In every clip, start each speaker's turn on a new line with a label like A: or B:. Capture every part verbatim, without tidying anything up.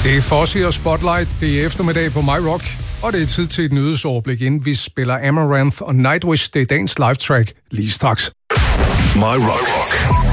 A: Det er Fossi og Spotlight. Det er eftermiddag på My Rock, og det er tid til et nyhedsoverblik, inden vi spiller Amaranth og Nightwish. Det er dagens live track lige straks.
B: My Rock.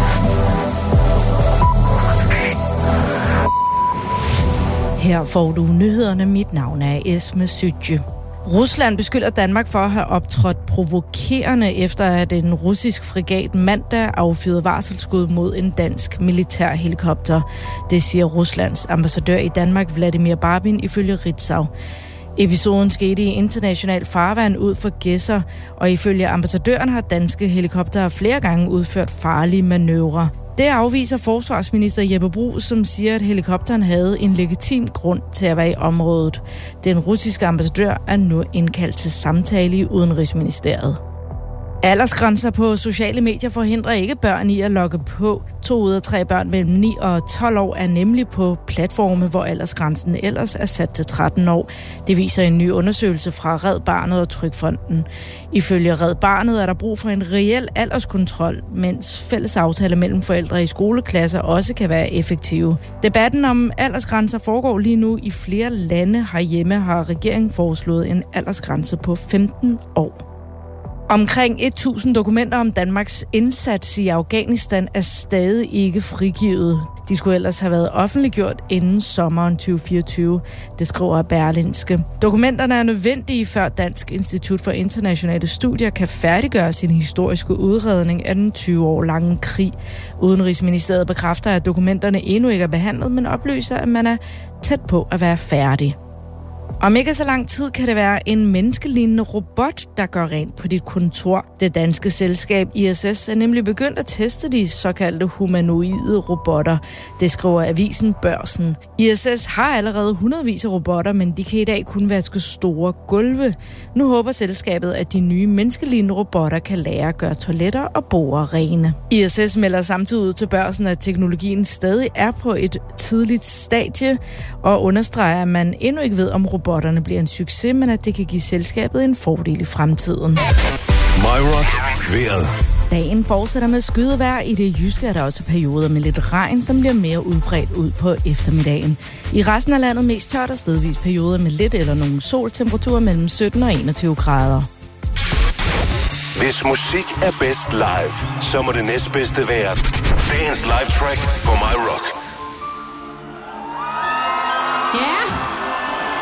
C: Her får du nyhederne. Mit navn er Esme Sytje. Rusland beskylder Danmark for at have optrådt provokerende, efter at en russisk fregat mandag affyrede varselsskud mod en dansk militærhelikopter. Det siger Ruslands ambassadør i Danmark, Vladimir Barbin, ifølge Ritzau. Episoden skete i international farvand ud for Gedser, og ifølge ambassadøren har danske helikoptere flere gange udført farlige manøvrer. Det afviser forsvarsminister Jeppe Bruus, som siger, at helikopteren havde en legitim grund til at være i området. Den russiske ambassadør er nu indkaldt til samtale i Udenrigsministeriet. Aldersgrænser på sociale medier forhindrer ikke børn i at logge på. To ud af tre børn mellem ni og tolv år er nemlig på platforme, hvor aldersgrænsen ellers er sat til tretten år. Det viser en ny undersøgelse fra Red Barnet og Trygfonden. Ifølge Red Barnet er der brug for en reel alderskontrol, mens fælles aftaler mellem forældre i skoleklasser også kan være effektive. Debatten om aldersgrænser foregår lige nu i flere lande. Herhjemme har regeringen foreslået en aldersgrænse på femten år. Omkring tusind dokumenter om Danmarks indsats i Afghanistan er stadig ikke frigivet. De skulle ellers have været offentliggjort inden sommeren tyve fireogtyve, det skriver Berlingske. Dokumenterne er nødvendige, før Dansk Institut for Internationale Studier kan færdiggøre sin historiske udredning af den tyve år lange krig. Udenrigsministeriet bekræfter, at dokumenterne endnu ikke er behandlet, men oplyser, at man er tæt på at være færdig. Om ikke så lang tid kan det være en menneskelignende robot, der gør rent på dit kontor. Det danske selskab I S S er nemlig begyndt at teste de såkaldte humanoide robotter. Det skriver avisen Børsen. I S S har allerede hundredvis af robotter, men de kan i dag kun vaske store gulve. Nu håber selskabet, at de nye menneskelignende robotter kan lære at gøre toiletter og borde rene. I S S melder samtidig ud til Børsen, at teknologien stadig er på et tidligt stadie, og understreger, at man endnu ikke ved, om robotterne bliver en succes, men at det kan give selskabet en fordel i fremtiden.
B: My Rock vejret.
C: Dagen fortsætter med skydevejr. I det jyske er der også perioder med lidt regn, som bliver mere udbredt ud på eftermiddagen. I resten af landet mest tørt og stedvis perioder med lidt eller nogen sol, temperaturer mellem sytten og enogtyve grader.
B: Hvis musik er bedst live, så må det næstbedste være dagens live track på My Rock.